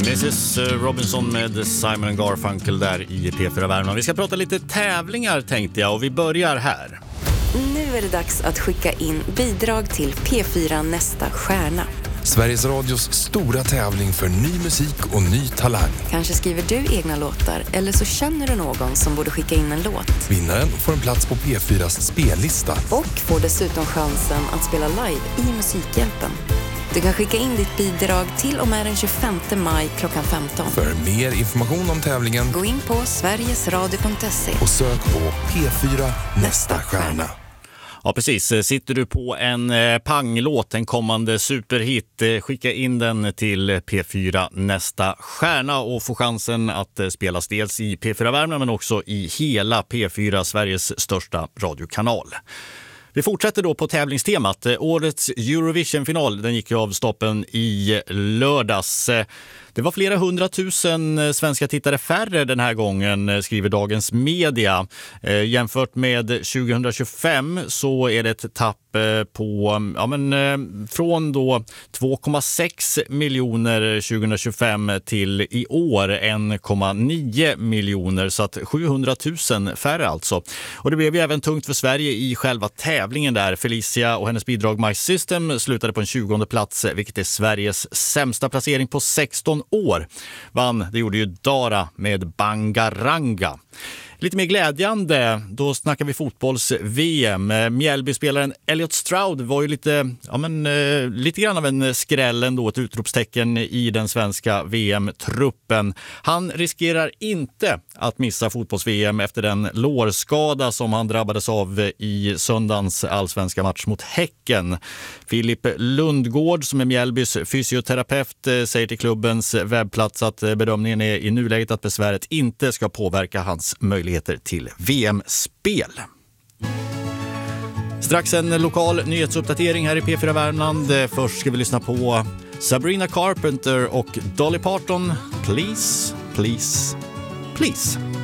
Mrs Robinson med Simon & Garfunkel där i P4 Värmland. Vi ska prata lite tävlingar tänkte jag och vi börjar här. Nu är det dags att skicka in bidrag till P4 Nästa Stjärna. Sveriges Radios stora tävling för ny musik och ny talang. Kanske skriver du egna låtar eller så känner du någon som borde skicka in en låt. Vinnaren får en plats på P4s spellista. Och får dessutom chansen att spela live i Musikhjälpen. Du kan skicka in ditt bidrag till och med den 25 maj klockan 15. För mer information om tävlingen, gå in på sverigesradio.se och sök på P4 Nästa Stjärna. Ja, precis. Sitter du på en panglåt, en kommande superhit, skicka in den till P4 Nästa Stjärna och få chansen att spelas dels i P4 Värmland men också i hela P4, Sveriges största radiokanal. Vi fortsätter då på tävlingstemat. Årets Eurovision-final, den gick ju av stapeln i lördags. Det var flera 100 000 svenska tittare färre den här gången, skriver Dagens Media. Jämfört med 2025 så är det ett tapp på från då 2,6 miljoner 2025 till i år 1,9 miljoner, så att 700 000 färre alltså. Och det blev ju även tungt för Sverige i själva tävlingen där. Felicia och hennes bidrag My System slutade på en 20:e plats, vilket är Sveriges sämsta placering på 16 år. Vann, det gjorde ju Dara med Bangaranga. Lite mer glädjande, då snackar vi fotbolls-VM. Mjällby-spelaren Elliot Stroud var ju lite grann av en skräll ändå, ett utropstecken i den svenska VM-truppen. Han riskerar inte att missa fotbolls-VM efter den lårskada som han drabbades av i söndagens allsvenska match mot Häcken. Filip Lundgård, som är Mjällbys fysioterapeut, säger till klubbens webbplats att bedömningen är i nuläget att besväret inte ska påverka hans möjligheter till VM-spel. Strax en lokal nyhetsuppdatering här i P4 Värmland. Först ska vi lyssna på Sabrina Carpenter och Dolly Parton. Please, please, please.